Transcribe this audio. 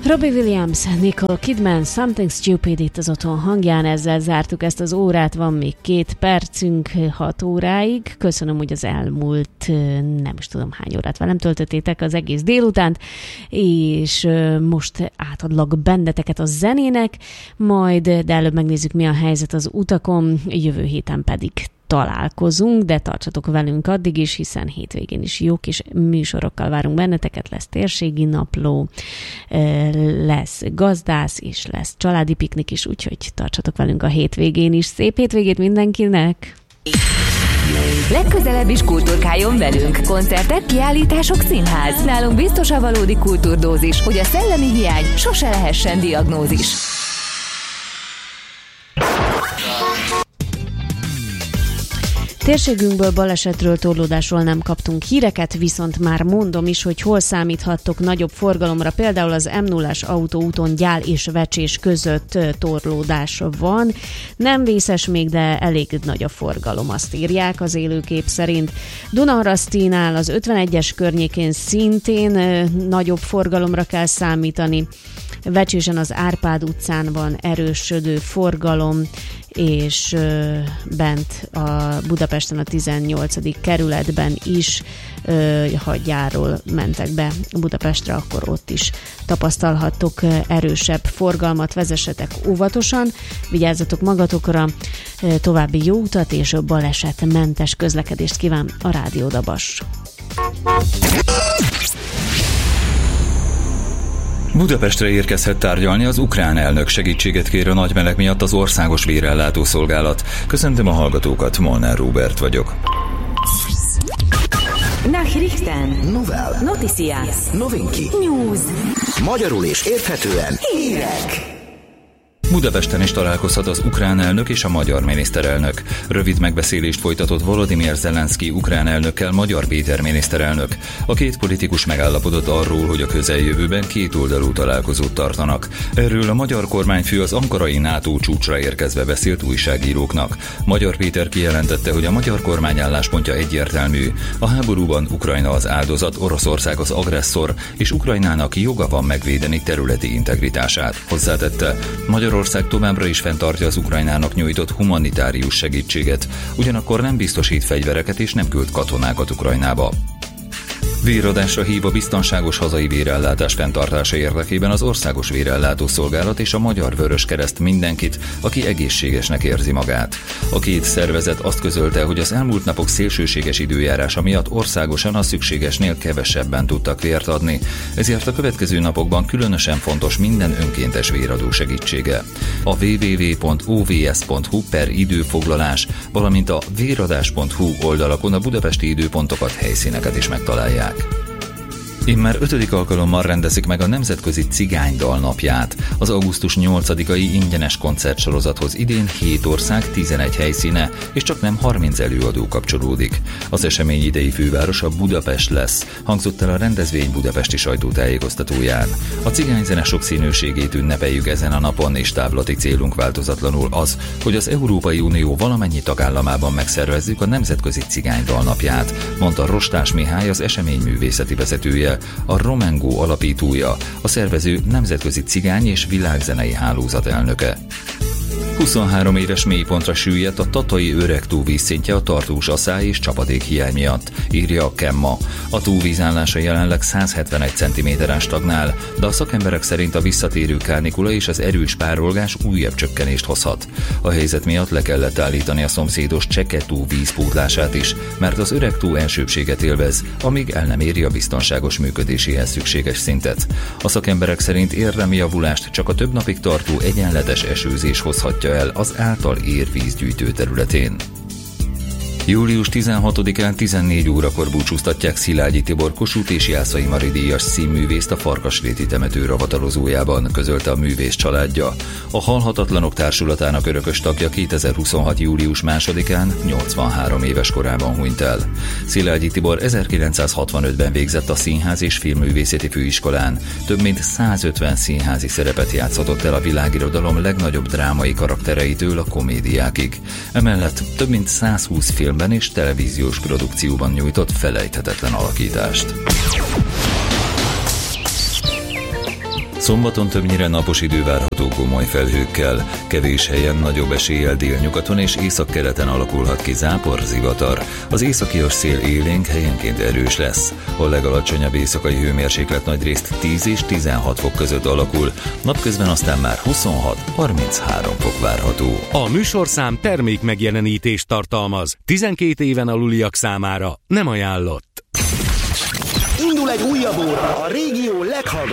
Robbie Williams, Nicole Kidman, Something Stupid itt az Otthon hangján, ezzel zártuk ezt az órát, van még 2 percünk 6 óráig. Köszönöm, hogy az elmúlt nem is tudom hány órát velem töltöttétek az egész délutánt, és most átadlak benneteket a zenének, de előbb megnézzük, mi a helyzet az utakon, jövő héten pedig találkozunk, de tartsatok velünk addig is, hiszen hétvégén is jó kis műsorokkal várunk benneteket, lesz térségi napló, lesz gazdász, és lesz családi piknik is, úgyhogy tartsatok velünk a hétvégén is. Szép hétvégét mindenkinek! Legközelebb is kulturkáljon velünk. Koncertek, kiállítások, színház. Nálunk biztos a valódi kultúrdózis, hogy a szellemi hiány sose lehessen diagnózis. Térségünkből balesetről, torlódásról nem kaptunk híreket, viszont már mondom is, hogy hol számíthattok nagyobb forgalomra. Például az M0-as autóúton Gyál és Vecsés között torlódás van. Nem vészes még, de elég nagy a forgalom, azt írják az élőkép szerint. Dunaharasztinál az 51-es környékén szintén nagyobb forgalomra kell számítani. Vecsésen az Árpád utcán van erősödő forgalom, és bent a Budapesten a 18. kerületben is, ha Gyárról mentek be Budapestre, akkor ott is tapasztalhattok erősebb forgalmat, vezessetek óvatosan, vigyázzatok magatokra, további jó utat és balesetmentes közlekedést kíván a Rádió Dabas. Budapestre érkezhet tárgyalni az ukrán elnök, segítséget kér a nagy meleg miatt az Országos Vérellátó Szolgálat. Köszöntöm a hallgatókat, Molnár Róbert vagyok. Nachrichten. Novel. Noticias. Novinki. News. Magyarul és érthetően hírek. Budapesten is találkozhat az ukrán elnök és a magyar miniszterelnök. Rövid megbeszélést folytatott Volodymyr Zelenszky ukrán elnökkel Magyar Péter miniszterelnök. A két politikus megállapodott arról, hogy a közeljövőben kétoldalú találkozót tartanak. Erről a magyar kormányfő az ankarai NATO csúcsra érkezve beszélt újságíróknak. Magyar Péter kijelentette, hogy a magyar kormány álláspontja egyértelmű. A háborúban Ukrajna az áldozat, Oroszország az agresszor, és Ukrajnának joga van megvédeni területi integritását. Hozzátette, Magyarország továbbra is fenntartja az Ukrajnának nyújtott humanitárius segítséget, ugyanakkor nem biztosít fegyvereket és nem küld katonákat Ukrajnába. Véradásra hív a biztonságos hazai vérellátás fenntartása érdekében az Országos Vérellátó Szolgálat és a Magyar Vöröskereszt mindenkit, aki egészségesnek érzi magát. A két szervezet azt közölte, hogy az elmúlt napok szélsőséges időjárása miatt országosan a szükségesnél kevesebben tudtak vért adni, ezért a következő napokban különösen fontos minden önkéntes véradó segítsége. A www.ovs.hu/időfoglalás, valamint a véradás.hu oldalakon a budapesti időpontokat, helyszíneket is megtalálják. Immár 5. alkalommal rendezik meg a Nemzetközi Cigánydal napját. Az augusztus 8-ai ingyenes koncertsorozathoz idén 7 ország 11 helyszíne, és csaknem 30 előadó kapcsolódik. Az esemény idei fővárosa Budapest lesz, hangzott el a rendezvény budapesti sajtótájékoztatóján. A cigányzene sokszínűségét ünnepeljük ezen a napon, és távlati célunk változatlanul az, hogy az Európai Unió valamennyi tagállamában megszervezzük a Nemzetközi Cigánydal napját, mondta Rostás Mihály, az esemény művészeti vezetője, a Romengo alapítója, a szervező Nemzetközi Cigány és Világzenei Hálózat elnöke. 23 éves mélypontra süllyedt a tatai Öregtó vízszintje a tartós asszály és csapadékhiány miatt, írja a Kemma. A tó vízállása jelenleg 171 cm-en stagnál, de a szakemberek szerint a visszatérő kánikula és az erős párolgás újabb csökkenést hozhat. A helyzet miatt le kellett állítani a szomszédos Cseke-tó vízpótlását is, mert az Öregtó elsőbbséget élvez, amíg el nem éri a biztonságos működéséhez szükséges szintet. A szakemberek szerint érdemi javulást csak a több napig tartó egyenletes esőzés hozhatja el az által ér vízgyűjtő területén. Július 16-án 14 órakor búcsúztatják Szilágyi Tibor Kossuth és Jászai Mari díjas színművészt a Farkasréti temető ravatalozójában, közölte a művész családja. A Halhatatlanok Társulatának örökös tagja 2026. július 2-án 83 éves korában hunyt el. Szilágyi Tibor 1965-ben végzett a Színház és Filmművészeti Főiskolán. Több mint 150 színházi szerepet játszhatott el a világirodalom legnagyobb drámai karaktereitől a komédiákig. Emellett több mint 120 filmben és televíziós produkcióban nyújtott felejthetetlen alakítást. Szombaton többnyire napos idő várható gomoly felhőkkel, kevés helyen nagyobb eséllyel délnyugaton és északkeleten alakulhat ki zápor, zivatar. Az északi szél élénk, helyenként erős lesz. A legalacsonyabb éjszakai hőmérséklet nagyrészt 10 és 16 fok között alakul, napközben aztán már 26-33 fok várható. A műsorszám termék megjelenítést tartalmaz. 12 éven aluliak számára nem ajánlott. Indul egy újabb óra a régió leghallgatottabb